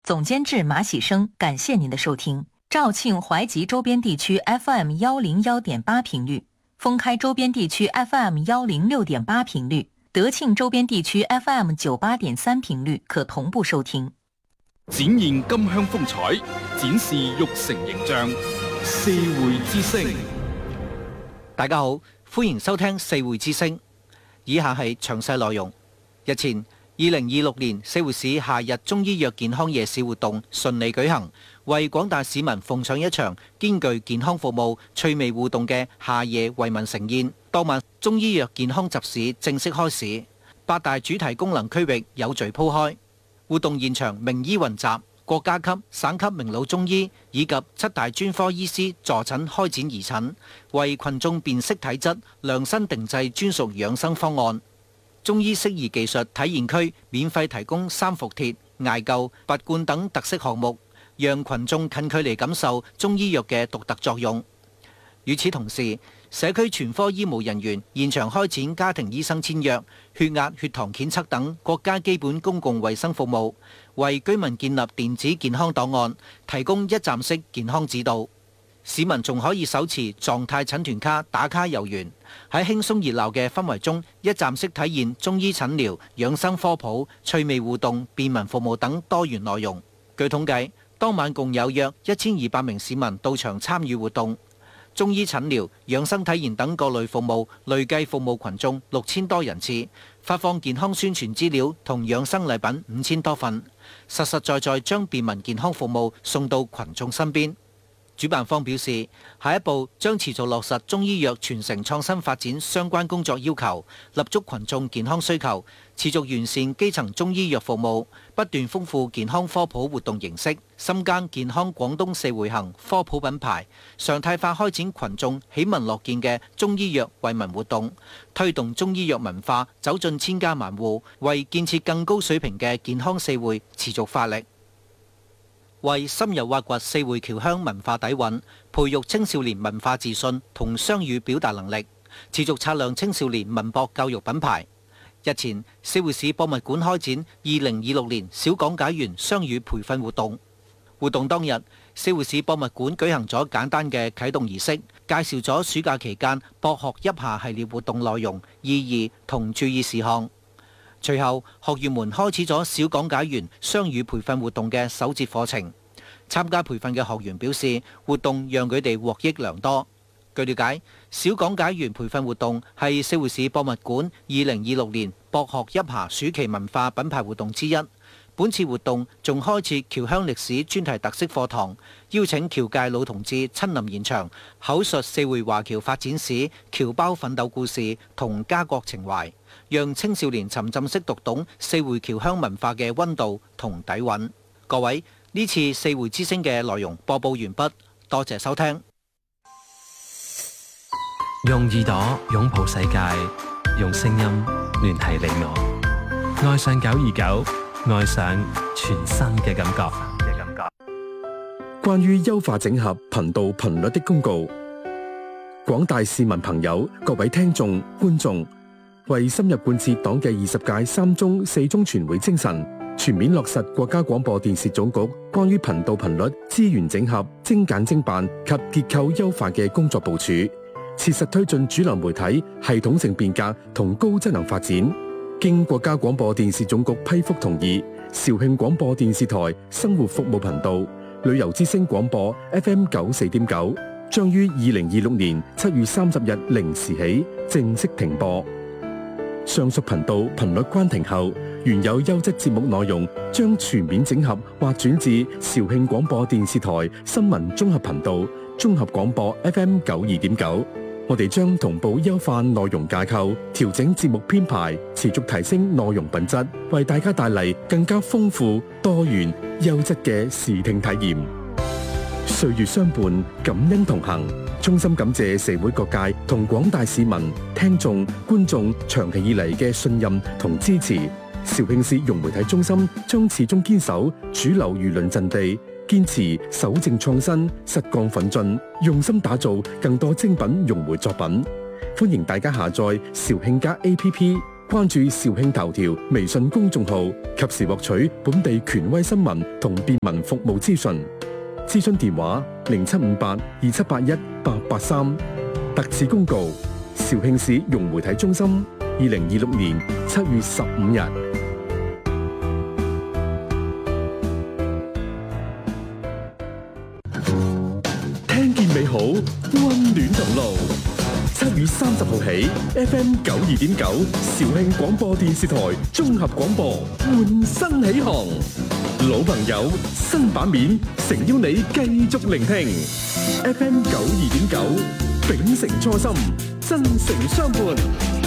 总监制马喜生，感谢您的收听。肇庆怀集周边地区 FM101.8 频率，封开周边地区 FM106.8 频率，德庆周邊地區 FM98.3 頻率可同步收聽。 展現金鄉風采，展示玉城形象。四會之聲， 大家好，歡迎收聽四會之聲。以下係詳細內容。日前，2026年四會市夏日中醫藥健康夜市活動順利舉行，為廣大市民奉上一場兼具健康服務、趣味互動嘅夏夜惠民盛宴。當晚，中醫藥健康集市正式開市，8大主題功能區域有序鋪開，活動現場名醫雲集，國家級、省級名老中醫以及7大專科醫師助診開展義診，為群眾辨識體質、量身定製專屬養生方案。中醫適宜技術體驗區免費提供三伏貼、艾灸、拔罐等特色項目，讓群眾近距離感受中醫藥嘅獨特作用。與此同時，社區全科醫務人員現場開展家庭醫生簽約、血壓、血糖檢測等國家基本公共衛生服務，為居民建立電子健康檔案，提供一站式健康指導。市民仲可以手持狀態診斷卡打卡遊園，喺輕鬆熱鬧嘅氛圍中，一站式體驗中醫診療、養生科普、趣味互動、便民服務等多元內容。據統計，當晚共有約1200名市民到場參與活動。中醫診療、養生體驗等各類服務累計服務群眾6000多人次，發放健康宣傳資料同養生禮品5000多份，實實在在將便民健康服務送到群眾身邊。主辦方表示，下一步將持續落實中醫藥傳承創新發展相關工作要求，立足群眾健康需求，持續完善基層中醫藥服務，不斷豐富健康科普活動形式，深耕健康廣東四會行科普品牌，常態化開展群眾喜聞樂見嘅中醫藥惠民活動，推動中醫藥文化走進千家萬戶，為建設更高水平嘅健康四會持續發力。為深入挖掘四會僑鄉文化底蘊，培育青少年文化自信同雙語表達能力，持續擦亮青少年文博教育品牌。日前，四會市博物館開展2026年小講解員雙語培訓活動。活動當日，四會市博物館舉行咗簡單嘅啟動儀式，介紹咗暑假期間博學一下系列活動內容、意義同注意事項。隨後，學員們開始咗小講解員雙語培訓活動嘅首節課程。參加培訓嘅學員表示，活動讓佢哋獲益良多。據了解，小講解員培訓活動係四會市博物館2026年博學一下暑期文化品牌活動之一。本次活動仲開設僑鄉歷史專題特色課堂，邀請僑界老同志親臨現場，口述四會華僑發展史、僑胞奮鬥故事同家國情懷，讓青少年沉浸式讀懂四會僑鄉文化嘅溫度同底蘊。各位，呢次四會之聲嘅內容播報完畢，多謝收聽。 用耳朵擁抱世界，用聲音聯繫你我。愛上929，愛上全新嘅感覺。 關於優化整合頻道頻率的公告，廣大市民朋友、各位聽眾、觀眾，為深入貫徹黨嘅20屆3中4中全會精神，全面落實國家廣播電視總局關於頻道頻率資源整合、精簡精辦及結構優化嘅工作部署，切實推進主流媒體系統性變革同高質能發展。經國家廣播電視總局批復同意，肇慶廣播電視台生活服務頻道、旅遊之聲廣播 FM94.9 將於2026年7月30日0時起正式停播。上述頻道頻率關停後，原有優質節目內容將全面整合或轉至肇慶廣播電視台新聞綜合頻道、綜合廣播 FM92.9。我哋將同步優化內容架構，調整節目編排，持續提升內容品質，為大家帶嚟更加豐富、多元、優質嘅視聽體驗。歲月相伴，感恩同行。衷心感謝社會各界同廣大市民、聽眾、觀眾長期以嚟嘅信任同支持。肇慶市融媒體中心將始終堅守主流輿論陣地，堅持守正創新、實幹奮進，用心打造更多精品融媒作品。歡迎大家下載肇慶+APP， 關注肇慶頭條微信公眾號，及時獲取本地權威新聞同便民服務資訊。諮詢電話075827818883。特此公告：肇慶市融媒體中心，2026年7月15日。聽見美好，溫暖同路。7月30號起 ，FM 92.9肇慶廣播電視台綜合廣播換新起航，老朋友新版面，誠邀你繼續聆聽 FM 92.9，秉承初心，真誠相伴。